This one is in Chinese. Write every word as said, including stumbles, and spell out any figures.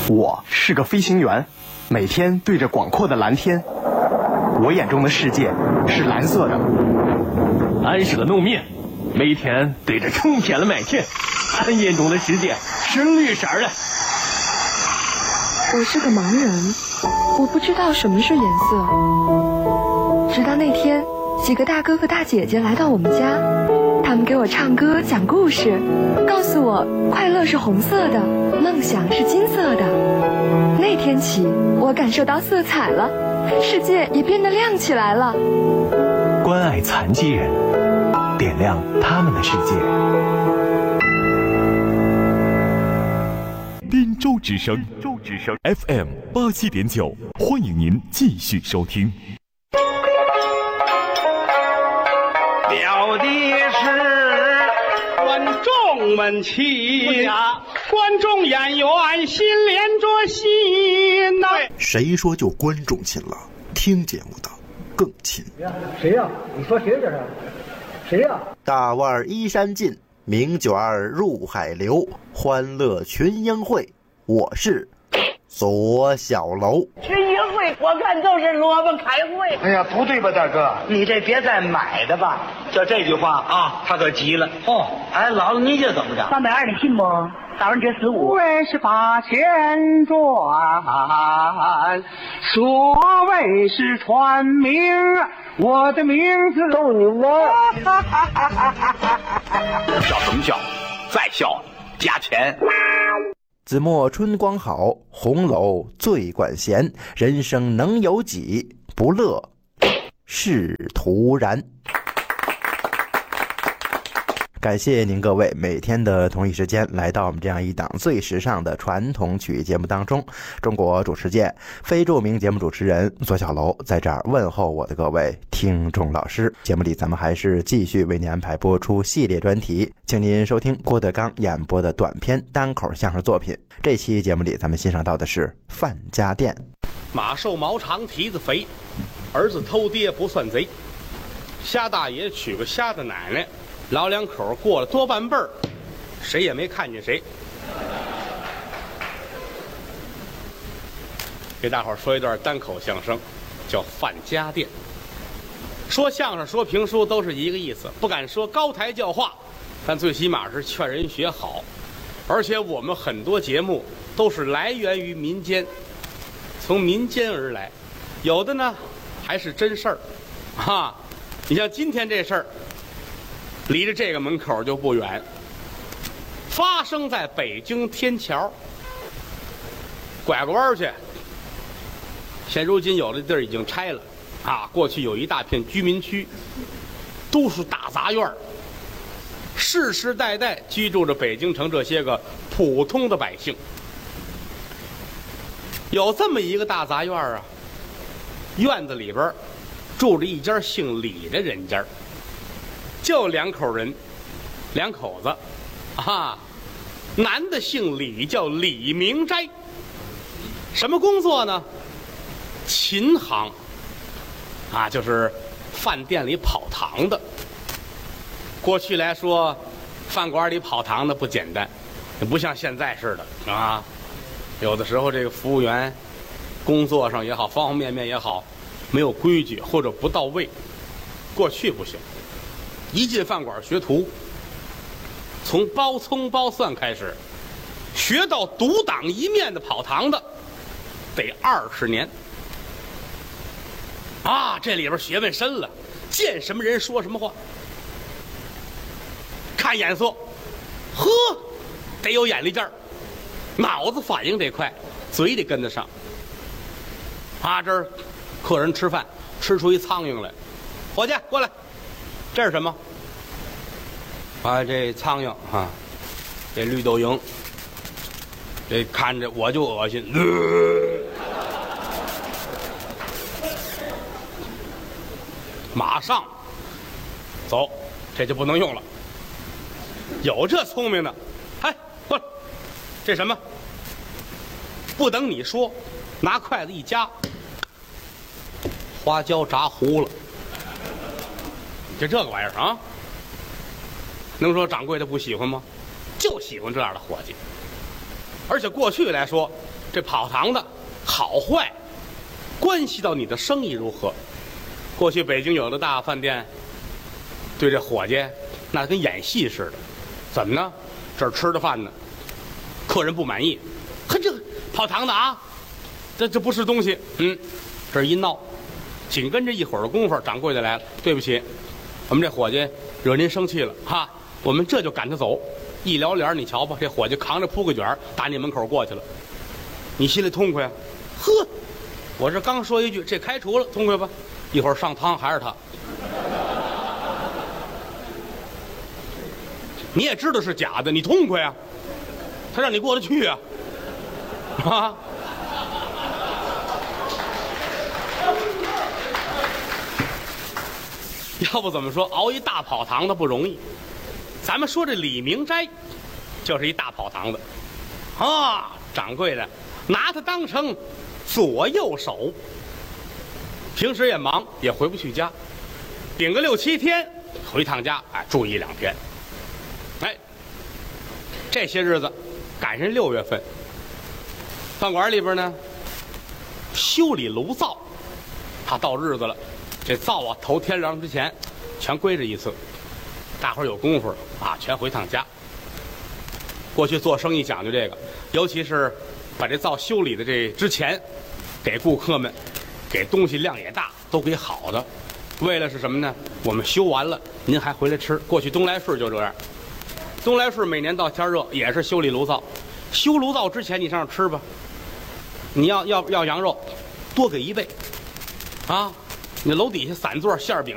我是个飞行员，每天对着广阔的蓝天，我眼中的世界是蓝色的。 俺是个农民，每天对着春天的麦田，俺眼中的世界是绿色的。 我是个盲人，我不知道什么是颜色。直到那天，几个大哥哥大姐姐来到我们家，他们给我唱歌讲故事，告诉我快乐是红色的，梦想是金色的。那天起，我感受到色彩了，世界也变得亮起来了。 关爱残疾人，点亮他们的世界。 滨州之声，州之声 F M 八七点九，欢迎您继续收听。 表的是观众们齐呀，观众演员心连着心呐。 谁说就观众亲了？听节目的更亲。 谁呀、啊？你说谁这是？谁呀、啊？ 大腕依山尽，名卷入海流，欢乐群英会。我是左小楼。 群英会，我看就是萝卜开会。 哎呀，不对吧，大哥？ 你这别再买的吧。 就这句话啊，他可急了。哦，哎，姥姥，你这怎么着？ 三百二，你信不？打完折十五。 为是把钱赚，所谓是传名，我的名字逗你玩。 笑什么笑？再笑加钱。 子墨春光好，红楼醉管闲，人生能有几不乐是徒然。感谢您各位每天的同一时间来到我们这样一档最时尚的传统曲艺节目当中。中国主持界非著名节目主持人左小楼在这儿问候我的各位听众老师。节目里咱们还是继续为您安排播出系列专题，请您收听郭德纲演播的短篇单口相声作品。这期节目里咱们欣赏到的是范家店。 马瘦毛长蹄子肥，儿子偷爹不算贼，虾大爷娶个虾的奶奶，老两口过了多半辈儿，谁也没看见谁。给大伙儿说一段单口相声，叫范家店。说相声说评书都是一个意思，不敢说高抬教化，但最起码是劝人学好。而且我们很多节目都是来源于民间，从民间而来，有的呢还是真事儿啊。你像今天这事儿，离着这个门口就不远，发生在北京天桥。拐个弯去，现如今有的地儿已经拆了啊，过去有一大片居民区，都是大杂院，世世代代居住着北京城这些个普通的百姓。有这么一个大杂院啊，院子里边住着一家姓李的人家，就两口人，两口子啊，男的姓李，叫李明斋，什么工作呢？琴行啊，就是饭店里跑堂的。过去来说，饭馆里跑堂的不简单，也不像现在似的啊。有的时候这个服务员工作上也好，方方面面也好，没有规矩或者不到位。过去不行，一进饭馆学徒，从包葱包蒜开始，学到独当一面的跑堂的，得二十年。啊，这里边学问深了，见什么人说什么话，看眼色，呵，得有眼力劲儿，脑子反应得快，嘴得跟得上。啊，这儿客人吃饭吃出一苍蝇来，伙计过来，这是什么？啊，这苍蝇啊，这绿豆蝇，这看着我就恶心。呃马上走，这就不能用了。有这聪明的，哎，过来，这什么？不等你说，拿筷子一夹，花椒炸糊了。就这个玩意儿啊，能说掌柜的不喜欢吗？就喜欢这样的伙计。而且过去来说， 这跑堂的好坏，关系到你的生意如何。过去北京有的大饭店，对这伙计那跟演戏似的，怎么呢？这儿吃着饭呢，客人不满意，呵，这个跑堂的啊，这这不是东西，嗯，这儿一闹，紧跟着一会儿的功夫，掌柜的来了，对不起，我们这伙计惹您生气了哈，我们这就赶他走。一撩帘，你瞧吧，这伙计扛着铺个卷打你门口过去了，你心里痛快啊？呵，我这刚说一句，这开除了，痛快吧？一会儿上汤还是他，你也知道是假的，你痛快啊？他让你过得去啊？啊？要不怎么说熬一大跑堂的不容易？咱们说这李明斋，就是一大跑堂的，啊，掌柜的拿他当成左右手，平时也忙，也回不去家，顶个六七天回趟家，哎，住一两天。哎，这些日子赶上六月份，饭馆里边呢修理炉灶，怕到日子了，这灶啊头天亮之前全归置一次。大伙儿有功夫啊，全回趟家。过去做生意讲究这个，尤其是把这灶修理的这之前，给顾客们给东西量也大，都给好的。为了是什么呢？我们修完了，您还回来吃。过去东来顺就这样，东来顺每年到天热也是修理炉灶，修炉灶之前你上这吃吧，你要要要羊肉，多给一倍，啊，你楼底下散座馅饼